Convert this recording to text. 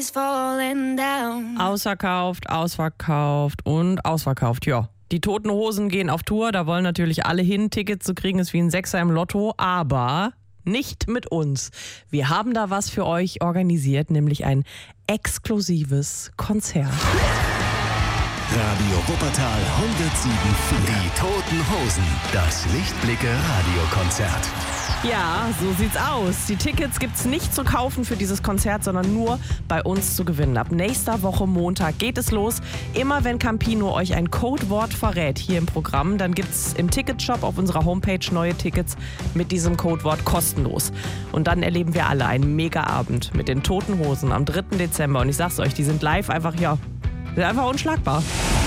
Ausverkauft, ausverkauft und ausverkauft, ja. Die Toten Hosen gehen auf Tour, da wollen natürlich alle hin. Tickets zu kriegen ist wie ein Sechser im Lotto, aber nicht mit uns. Wir haben da was für euch organisiert, nämlich ein exklusives Konzert. Radio Wuppertal 107. Die Toten Hosen. Das Lichtblicke-Radiokonzert. Ja, so sieht's aus. Die Tickets gibt's nicht zu kaufen für dieses Konzert, sondern nur bei uns zu gewinnen. Ab nächster Woche Montag geht es los. Immer wenn Campino euch ein Codewort verrät hier im Programm, dann gibt's im Ticketshop auf unserer Homepage neue Tickets mit diesem Codewort kostenlos. Und dann erleben wir alle einen Mega-Abend mit den Toten Hosen am 3. Dezember. Und ich sag's euch, die sind live einfach, ja, sind einfach unschlagbar.